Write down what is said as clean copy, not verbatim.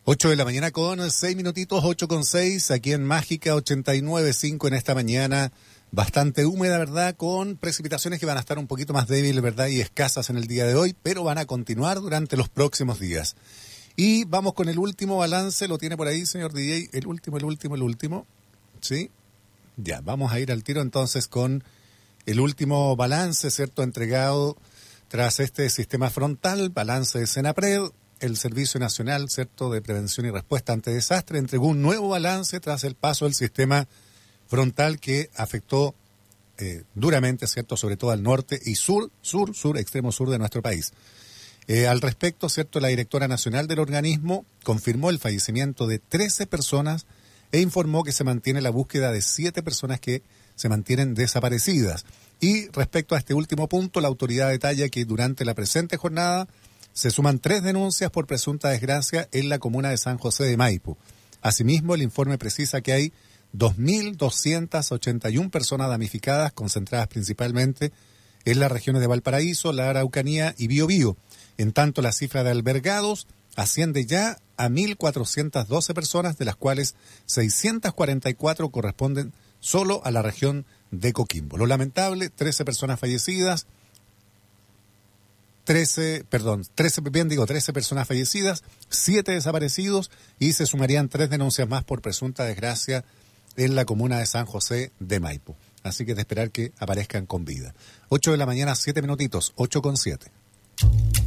8 de la mañana con 6 minutitos, 8 con 6, aquí en Mágica 89.5 en esta mañana, bastante húmeda, ¿verdad? Con precipitaciones que van a estar un poquito más débiles, ¿verdad? Y escasas en el día de hoy, pero van a continuar durante los próximos días. Y vamos con el último balance, lo tiene por ahí, señor DJ, el último, ¿sí? Ya, vamos a ir al tiro entonces con el último balance, ¿cierto? Entregado tras este sistema frontal, balance de Senapred. El Servicio Nacional, ¿cierto?, de Prevención y Respuesta ante Desastre entregó un nuevo balance tras el paso del sistema frontal que afectó duramente, ¿cierto?, sobre todo al norte y sur, extremo sur de nuestro país. Al respecto, ¿cierto?, la directora nacional del organismo confirmó el fallecimiento de 13 personas e informó que se mantiene la búsqueda de 7 personas que se mantienen desaparecidas. Y respecto a este último punto, la autoridad detalla que durante la presente jornada se suman 3 denuncias por presunta desgracia en la comuna de San José de Maipo. Asimismo, el informe precisa que hay 2.281 personas damnificadas, concentradas principalmente en las regiones de Valparaíso, la Araucanía y Biobío. En tanto, la cifra de albergados asciende ya a 1.412 personas, de las cuales 644 corresponden solo a la región de Coquimbo. Lo lamentable, 13 personas fallecidas, 13 personas fallecidas, 7 desaparecidos y se sumarían 3 denuncias más por presunta desgracia en la comuna de San José de Maipo. Así que es de esperar que aparezcan con vida. 8 de la mañana, 7 minutitos, 8 con 7.